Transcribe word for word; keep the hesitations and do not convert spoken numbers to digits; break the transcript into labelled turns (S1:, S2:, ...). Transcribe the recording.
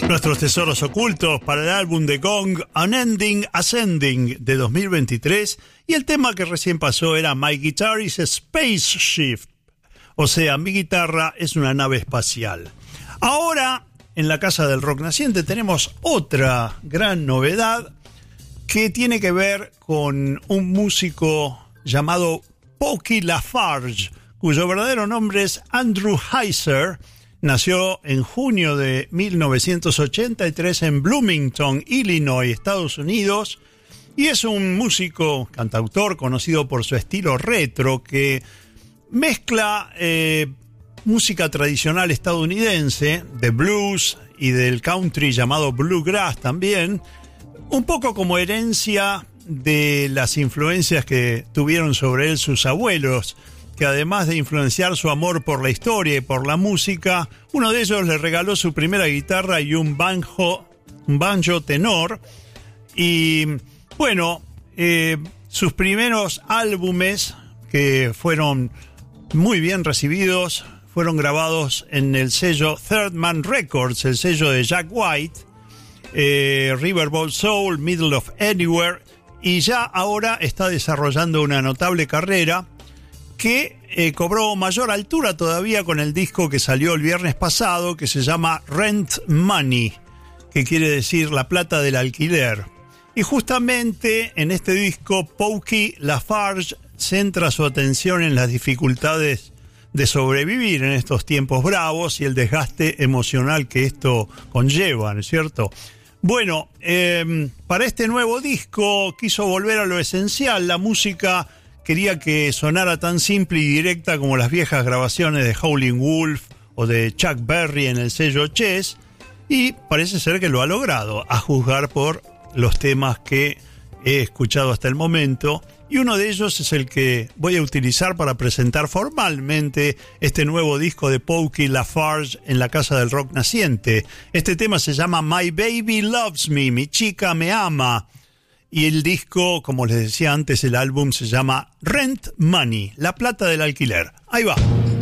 S1: Nuestros tesoros ocultos para el álbum de Gong, Unending Ascending, de dos mil veintitrés, y el tema que recién pasó era My Guitar is a Spaceship, o sea, mi guitarra es una nave espacial. Ahora, en la Casa del Rock Naciente tenemos otra gran novedad que tiene que ver con un músico llamado Pokey LaFarge, cuyo verdadero nombre es Andrew Heiser. Nació en junio de mil novecientos ochenta y tres en Bloomington, Illinois, Estados Unidos, y es un músico, cantautor conocido por su estilo retro que mezcla eh, música tradicional estadounidense, de blues y del country llamado bluegrass también, un poco como herencia de las influencias que tuvieron sobre él sus abuelos, que además de influenciar su amor por la historia y por la música, uno de ellos le regaló su primera guitarra y un banjo, un banjo tenor. Y bueno, eh, sus primeros álbumes, que fueron muy bien recibidos, fueron grabados en el sello Third Man Records, el sello de Jack White, eh, Riverboat Soul, Middle of Anywhere, y ya ahora está desarrollando una notable carrera que eh, cobró mayor altura todavía con el disco que salió el viernes pasado, que se llama Rent Money, que quiere decir la plata del alquiler. Y justamente en este disco, Pokey LaFarge centra su atención en las dificultades de sobrevivir en estos tiempos bravos y el desgaste emocional que esto conlleva, ¿no es cierto? Bueno, eh, para este nuevo disco quiso volver a lo esencial. La música quería que sonara tan simple y directa como las viejas grabaciones de Howlin' Wolf o de Chuck Berry en el sello Chess, y parece ser que lo ha logrado, a juzgar por los temas que he escuchado hasta el momento, y uno de ellos es el que voy a utilizar para presentar formalmente este nuevo disco de Pokey LaFarge en la Casa del Rock Naciente. Este tema se llama My Baby Loves Me, mi chica me ama. Y el disco, como les decía antes, el álbum se llama Rent Money, la plata del alquiler. Ahí va.